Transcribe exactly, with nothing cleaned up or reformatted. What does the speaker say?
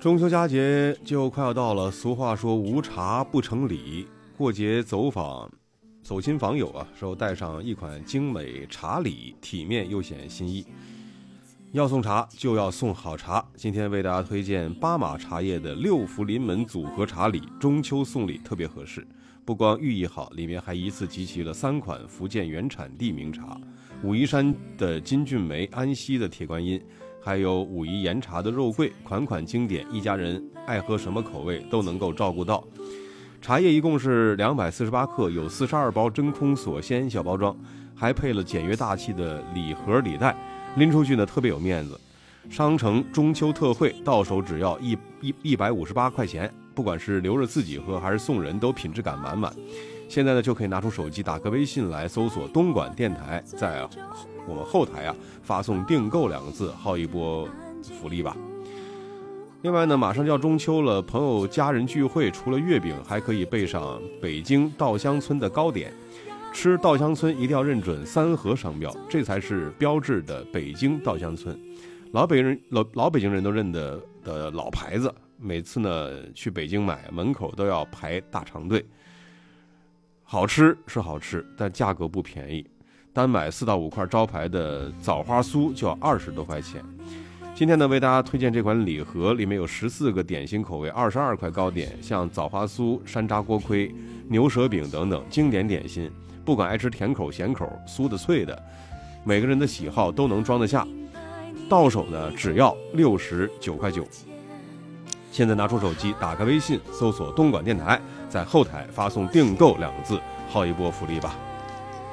中秋佳节就快要到了，俗话说无茶不成礼。过节走访走亲访友啊，时候带上一款精美茶礼，体面又显心意。要送茶就要送好茶，今天为大家推荐巴马茶叶的六福临门组合茶礼，中秋送礼特别合适。不光寓意好，里面还一次集齐了三款福建原产地名茶，武夷山的金骏眉，安溪的铁观音，还有武夷岩茶的肉桂，款款经典，一家人爱喝什么口味都能够照顾到。茶叶一共是两百四十八克，有四十二包真空锁鲜小包装，还配了简约大气的礼盒礼袋，拎出去呢特别有面子。商城中秋特惠，到手只要一一一百五十八块钱，不管是留着自己喝还是送人，都品质感满满。现在呢就可以拿出手机，打个微信来搜索东莞电台，在我们后台啊发送订购两个字，号一波福利吧。另外呢，马上就要中秋了，朋友家人聚会，除了月饼，还可以备上北京稻香村的糕点。吃稻香村一定要认准三和商标，这才是标志的北京稻香村。老北人老老北京人都认得的老牌子，每次呢去北京买，门口都要排大长队。好吃是好吃，但价格不便宜，单买四到五块招牌的枣花酥就要二十多块钱。今天呢，为大家推荐这款礼盒，里面有十四个点心口味，二十二块糕点，像枣花酥、山楂锅盔、牛舌饼等等经典点心。不管爱吃甜口、咸口、酥的、脆的，每个人的喜好都能装得下。到手呢，只要六十九块九。现在拿出手机，打开微信，搜索东莞电台，在后台发送订购两个字，号一波福利吧。